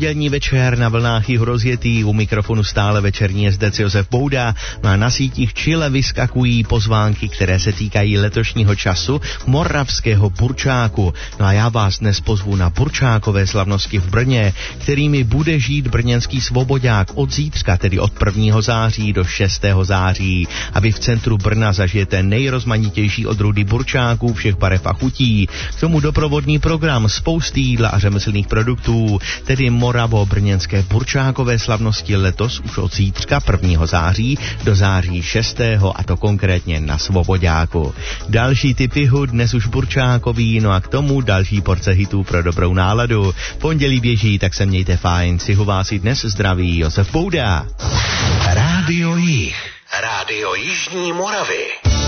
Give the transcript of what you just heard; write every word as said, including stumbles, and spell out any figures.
pondělní večer na vlnách Jihu rozjetý, u mikrofonu stále večerní jezdec Josef Bouda, no a na sítích čile vyskakují pozvánky, které se týkají letošního času moravského burčáku. No a já vás dnes pozvu na burčákové slavnosti v Brně, kterými bude žít brněnský svobodák od zítřka, tedy od prvního září do šestého září. A vy v centru Brna zažijete nejrozmanitější odrůdy burčáků všech barev a chutí. K tomu doprovodný program, spousty jídla a řemeslných produktů, tedy moravo-brněnské burčákové slavnosti letos už od zítřka prvního září do září šestého a to konkrétně na Svoboďáku. Další typy hud dnes už burčákový, no a k tomu další porce hitů pro dobrou náladu. Pondělí běží, tak se mějte fajn, si ho vás i dnes zdraví Josef Bouda. Rádio Jih, Rádio Jižní Moravy.